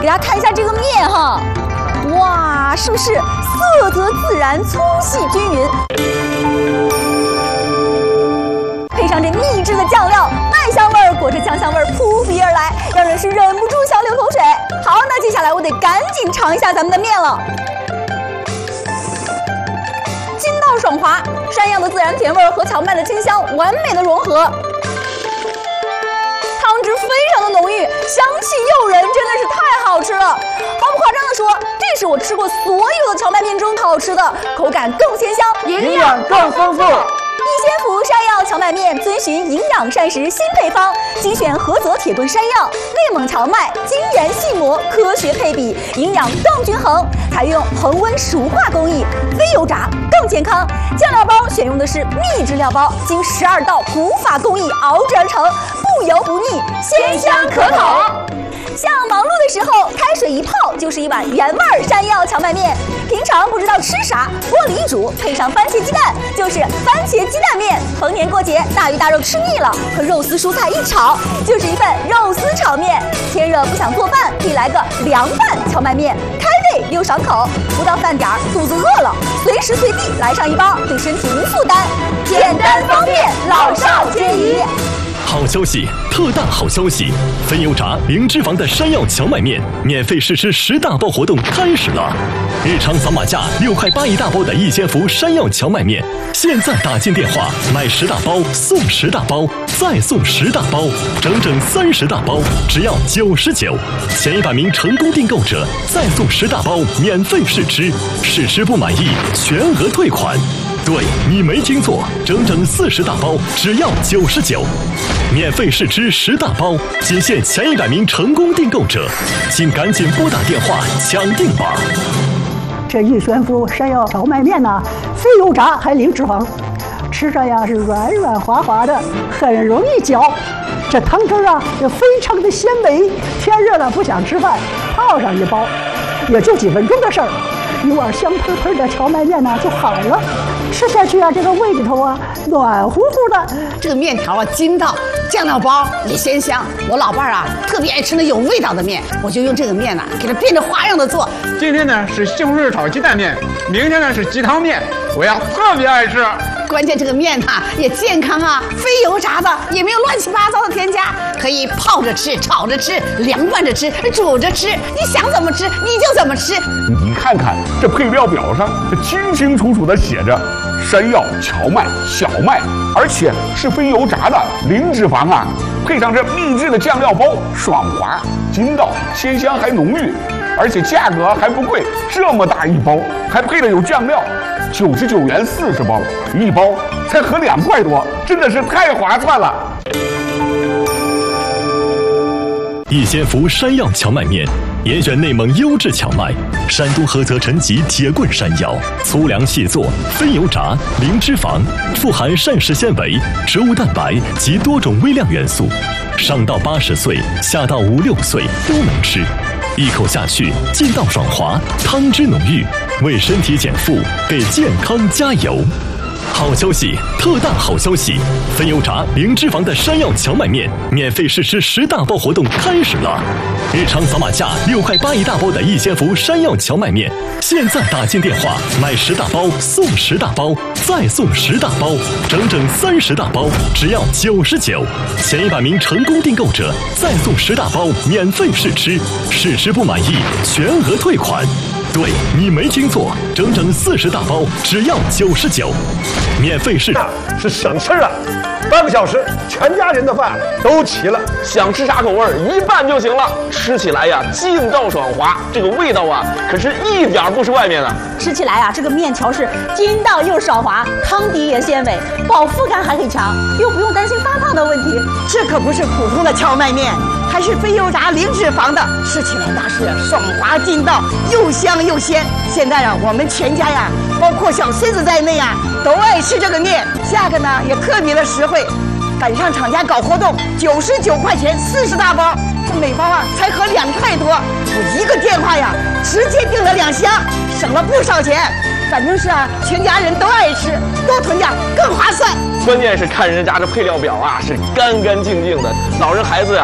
给大家看一下这个面哈，哇，是不是色泽自然、粗细均匀？配上这秘制的酱料，麦香味儿裹着酱香味儿扑鼻而来，让人是忍不住想流口水。好，那接下来我得赶紧尝一下咱们的面了。筋道爽滑，山药的自然甜味和荞麦的清香完美的融合。汤汁非常的浓郁，香气诱人，真的是太好吃了。毫不夸张的说，这是我吃过所有的荞麦面中好吃的，口感更鲜香， 营养更丰富。 一仙福山药荞麦面遵循营养膳食新配方，精选菏泽铁炖山药、内蒙荞麦，精研细磨，科学配比，营养更均衡。采用恒温熟化工艺，非油炸更健康。酱料包选用的是秘制料包，经12道古法工艺熬制而成，不油不腻，鲜香可口。像忙碌的时候，开水一泡就是一碗原味山药荞麦面。平常不知道吃啥，锅里一煮，配上番茄鸡蛋，就是番茄鸡蛋面。逢年过节，大鱼大肉吃腻了，和肉丝蔬菜一炒，就是一份肉丝炒面。天热不想做饭，可以来个凉拌荞麦面，开胃又爽口。不到饭点儿，肚子饿了，随时随地来上一包，对身体无负担，简单方便，老少皆宜。 好消息，特大好消息！非油炸、零脂肪的山药荞麦面免费试吃10大包活动开始了！日常扫码价6块8一大包的一仙福山药荞麦面，现在打进电话买10大包送10大包，再送10大包，整整30大包，只要99。前100名成功订购者再送10大包免费试吃，试吃不满意全额退款。对，你没听错，整整40大包，只要99。免费试吃10大包，仅限前100名成功订购者，请赶紧拨打电话抢订吧。 这一仙福山药荞麦面呢，非油炸还零脂肪，吃着呀是软软滑滑的，很容易嚼。这汤汁啊也非常的鲜美，天热了不想吃饭，泡上一包，也就几分钟的事儿，一碗香喷喷的荞麦面呢就好了。吃下去啊，这个胃里头啊暖乎乎的。 这个面条啊筋道，酱料包也鲜香。我老伴儿啊特别爱吃那有味道的面，我就用这个面呢给它变着花样的做。 今天呢是西红柿炒鸡蛋面，明天呢是鸡汤面，我呀特别爱吃。 关键这个面呢也健康啊，非油炸的，也没有乱七八糟的添加，可以泡着吃、炒着吃、凉拌着吃、煮着吃，你想怎么吃你就怎么吃。 你看看这配料表上，这清清楚楚的写着山药、荞麦、小麦，而且是非油炸的，零脂肪啊，配上这秘制的酱料包，爽滑、筋道、鲜香还浓郁，而且价格还不贵，这么大一包，还配了有酱料。99元40包，一包才合2块多，真的是太划算了。 一仙福山药荞麦面，严选内蒙优质荞麦，山东菏泽陈集铁棍山药，粗粮细做，非油炸，零脂肪，富含膳食纤维、植物蛋白及多种微量元素，上到80岁，下到5、6岁都能吃。一口下去，劲道爽滑，汤汁浓郁，为身体减负，给健康加油。好消息，特大好消息！非油炸、零脂肪的山药荞麦面免费试吃10大包活动开始了！日常扫码价6块8一大包的一仙福山药荞麦面，现在打进电话买10大包送10大包，再送10大包，整整30大包，只要99。前100名成功订购者再送10大包免费试吃，试吃不满意全额退款。对，你没听错，整整40大包，只要99。免费试是省事了，半个小时全家人的饭都齐了， 想吃啥口味一拌就行了。吃起来呀劲道爽滑，这个味道啊可是一点不是外面的。 吃起来啊，这个面条是筋道又爽滑，汤底也鲜美，饱腹感还很强，又不用担心发胖的问题。 这可不是普通的荞麦面，还是非油炸零脂肪的，吃起来那是爽滑劲道，又香又鲜。现在啊，我们全家呀，包括小孙子在内啊，都爱吃这个面。价格呢也特别的实惠，赶上厂家搞活动，99块钱40大包，这每包啊才合2块多。我一个电话呀，直接订了2箱，省了不少钱。反正是啊，全家人都爱吃，多囤点更划算。 关键是看人家这配料表啊，是干干净净的，老人孩子呀